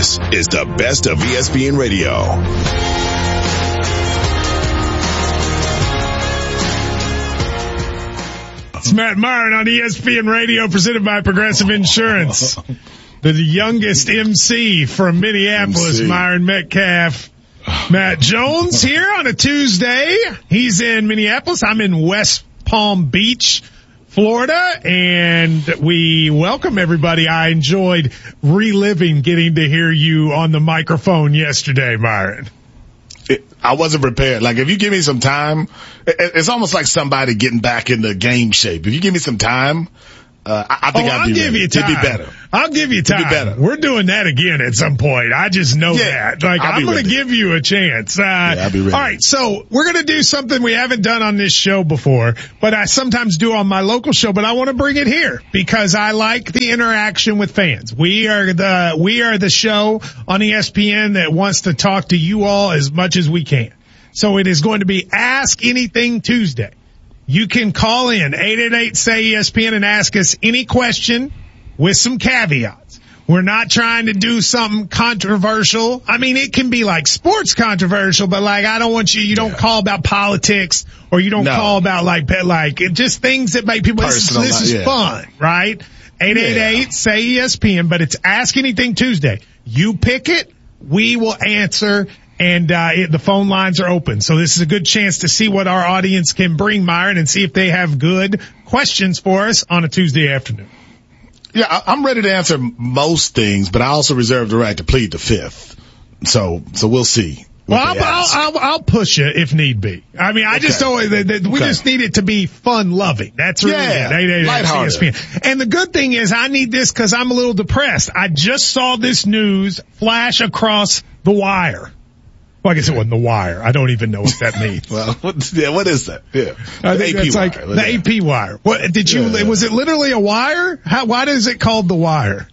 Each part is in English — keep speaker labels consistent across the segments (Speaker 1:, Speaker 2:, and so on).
Speaker 1: This is the best of ESPN Radio.
Speaker 2: It's Matt Myron on ESPN Radio, presented by Progressive Insurance. The youngest MC from Minneapolis, Myron Metcalf. Matt Jones here on a Tuesday. He's in Minneapolis. I'm in West Palm Beach, Florida, and we welcome everybody. I enjoyed reliving getting to hear you on the microphone yesterday, Myron.
Speaker 3: I wasn't prepared. Like, if you give me some time, it's almost like somebody getting back into game shape. If you give me some time, I think I'll be ready. It'd be better.
Speaker 2: I'll give you time.
Speaker 3: It'd be better.
Speaker 2: We're doing that again at some point. I just know that. Like, I'm going to give you a chance.
Speaker 3: I'll be ready.
Speaker 2: All right. So we're going to do something we haven't done on this show before, but I sometimes do on my local show, but I want to bring it here because I like the interaction with fans. We are the show on ESPN that wants to talk to you all as much as we can. So it is going to be Ask Anything Tuesday. You can call in 888-SAY-ESPN and ask us any question with some caveats. We're not trying to do something controversial. I mean, it can be like sports controversial, but like, I don't want you don't call about politics or you don't call about like just things that make people, this is fun, right? 888-SAY-ESPN, but it's Ask Anything Tuesday. You pick it, we will answer. And the phone lines are open. So this is a good chance to see what our audience can bring, Myron, and see if they have good questions for us on a Tuesday afternoon.
Speaker 3: Yeah, I'm ready to answer most things, but I also reserve the right to plead the fifth. So we'll see.
Speaker 2: Well, I'll push you if need be. I mean, I just don't, we just need it to be fun loving. That's really it.
Speaker 3: Lighthearted.
Speaker 2: And the good thing is I need this because I'm a little depressed. I just saw this news flash across the wire. Well, I guess it wasn't the wire. I don't even know what that means.
Speaker 3: Well, what is that? Yeah.
Speaker 2: I think that's like the AP wire. What did you, was it literally a wire? Why is it called the wire?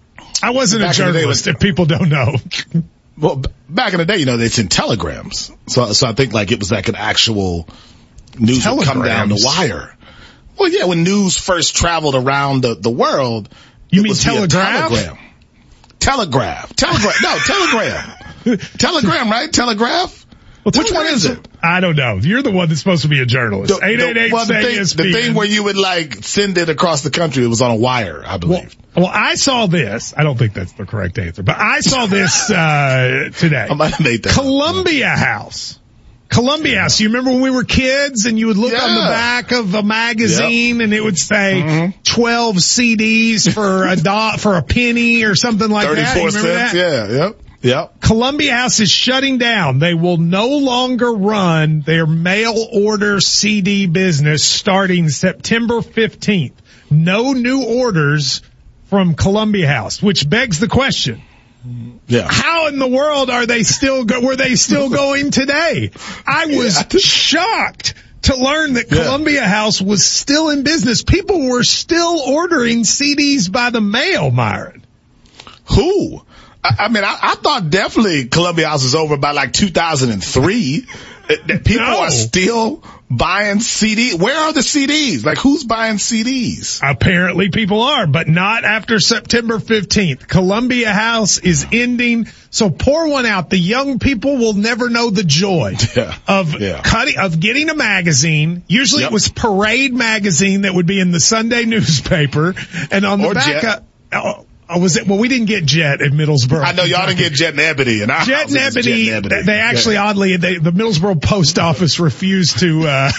Speaker 2: I wasn't a journalist if people don't know.
Speaker 3: Well, back in the day, it's in telegrams. So I think like it was like an actual news would come down the wire. Well, yeah, when news first traveled around the world.
Speaker 2: You mean telegraph?
Speaker 3: Telegraph. No, telegram. Telegram, right? Telegraph?
Speaker 2: Well,
Speaker 3: which one is it?
Speaker 2: I don't know. You're the one that's supposed to be a journalist. 888-SAY-ESPN.
Speaker 3: The thing where you would send it across the country, it was on a wire, I believe.
Speaker 2: Well, I saw this. I don't think that's the correct answer, but I saw this today.
Speaker 3: I might have made that.
Speaker 2: Columbia House. Columbia House. You remember when we were kids and you would look on the back of a magazine and it would say 12 CDs for a penny or something like
Speaker 3: 34
Speaker 2: that?
Speaker 3: 34 cents. That? Yep.
Speaker 2: Columbia House is shutting down. They will no longer run their mail order CD business starting September 15th. No new orders from Columbia House, which begs the question.
Speaker 3: Yeah.
Speaker 2: How in the world were they still going today? I was shocked to learn that Columbia House was still in business. People were still ordering CDs by the mail, Myron.
Speaker 3: Who? I mean, I thought definitely Columbia House was over by like 2003. People are still buying CDs. Where are the CDs? Like, who's buying CDs?
Speaker 2: Apparently people are, but not after September 15th. Columbia House is ending. So pour one out. The young people will never know the joy of getting a magazine. Usually it was Parade magazine that would be in the Sunday newspaper, and on the back was it? Well, we didn't get Jet at Middlesboro.
Speaker 3: I know y'all didn't get Jet and Ebony.
Speaker 2: Jet and Ebony, they actually, oddly, the Middlesboro post office refused to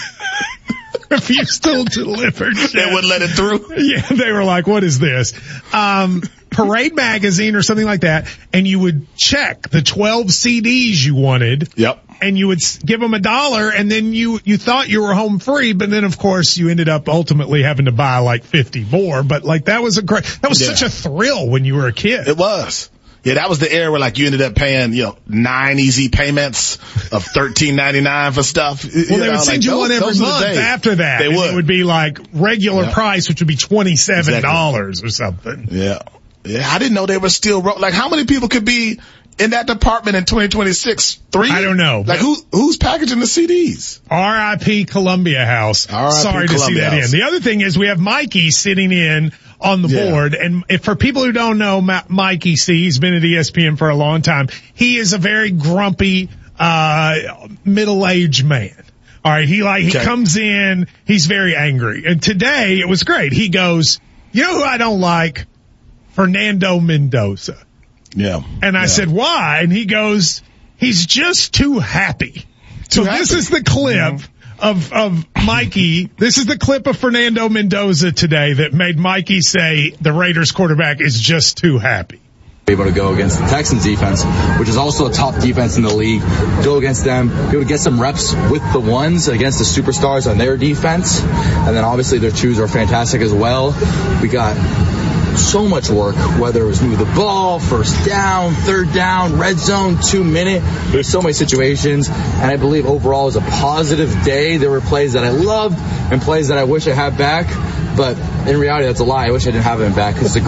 Speaker 2: deliver Jet.
Speaker 3: They wouldn't let it through?
Speaker 2: Yeah, they were like, what is this? Parade magazine or something like that, and you would check the 12 CDs you wanted.
Speaker 3: Yep.
Speaker 2: And you would give them $1, and then you thought you were home free, but then of course you ended up ultimately having to buy like 50 more. But like that was such a thrill when you were a kid.
Speaker 3: It was. Yeah, that was the era where like you ended up paying 9 easy payments of $13.99 for stuff.
Speaker 2: Well, they would send you one every month after that.
Speaker 3: They would.
Speaker 2: It would be like regular price, which would be $27 or something.
Speaker 3: Yeah. Yeah, I didn't know they were still like how many people could be in that department in 2026? 3?
Speaker 2: I don't know.
Speaker 3: Like who's packaging the CDs?
Speaker 2: R.I.P. Columbia House. Sorry to see that in. The other thing is we have Mikey sitting in on the board. And for people who don't know Mikey C, he's been at ESPN for a long time. He is a very grumpy, middle-aged man. All right. He comes in, he's very angry. And today it was great. He goes, you know who I don't like? Fernando Mendoza.
Speaker 3: Yeah.
Speaker 2: And I said, why? And he goes, he's just too happy. This is the clip of Mikey. This is the clip of Fernando Mendoza today that made Mikey say the Raiders quarterback is just too happy.
Speaker 4: Able to go against the Texans defense, which is also a top defense in the league. Go against them, be able to get some reps with the ones against the superstars on their defense. And then obviously their twos are fantastic as well. We got so much work, whether it was move the ball, first down, third down, red zone, 2 minute. There's so many situations, and I believe overall it was a positive day. There were plays that I loved and plays that I wish I had back, but in reality that's a lie. I wish I didn't have them back because it's a